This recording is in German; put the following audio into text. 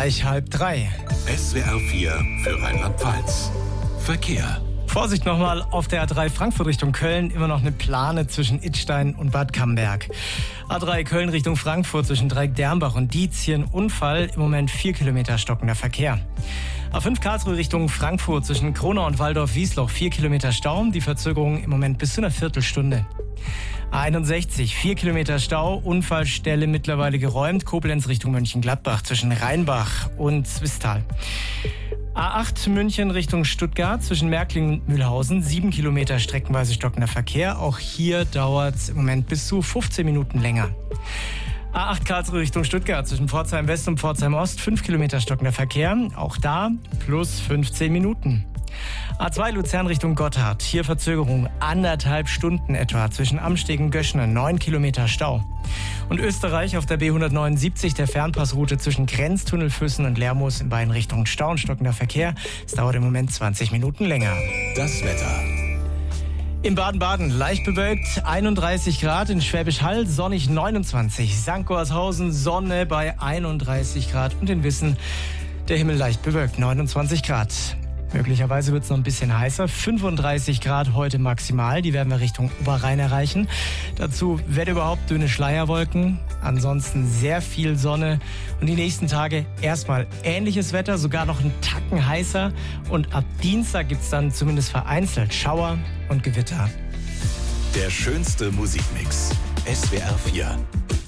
gleich 2:30. SWR 4 für Rheinland-Pfalz. Verkehr. Vorsicht nochmal auf der A3 Frankfurt Richtung Köln, immer noch eine Plane zwischen Idstein und Bad Camberg. A3 Köln Richtung Frankfurt zwischen Dreieck-Dermbach und Diezien, Unfall, im Moment 4 Kilometer stockender Verkehr. A5 Karlsruhe Richtung Frankfurt zwischen Kronau und Waldorf-Wiesloch 4 Kilometer Stau, die Verzögerung im Moment bis zu einer Viertelstunde. A61, 4 Kilometer Stau, Unfallstelle mittlerweile geräumt, Koblenz Richtung Mönchengladbach zwischen Rheinbach und Zwistal. A8 München Richtung Stuttgart zwischen Märklingen und Mühlhausen, 7 Kilometer streckenweise stockender Verkehr. Auch hier dauert es im Moment bis zu 15 Minuten länger. A8 Karlsruhe Richtung Stuttgart zwischen Pforzheim West und Pforzheim Ost, 5 Kilometer stockender Verkehr. Auch da plus 15 Minuten. A2 Luzern Richtung Gotthard, hier Verzögerung 1,5 Stunden etwa zwischen Amsteg und Göschene, 9 Kilometer Stau. Und Österreich auf der B179, der Fernpassroute zwischen Grenztunnel, Füssen und Lermoos in beiden Richtungen Stau und stockender Verkehr. Es dauert im Moment 20 Minuten länger. Das Wetter. In Baden-Baden leicht bewölkt, 31 Grad, in Schwäbisch Hall sonnig 29, St. Gorshausen Sonne bei 31 Grad und in Wissen der Himmel leicht bewölkt, 29 Grad. Möglicherweise wird es noch ein bisschen heißer. 35 Grad heute maximal. Die werden wir Richtung Oberrhein erreichen. Dazu Wetter überhaupt dünne Schleierwolken. Ansonsten sehr viel Sonne. Und die nächsten Tage erstmal ähnliches Wetter, sogar noch einen Tacken heißer. Und ab Dienstag gibt es dann zumindest vereinzelt Schauer und Gewitter. Der schönste Musikmix. SWR 4.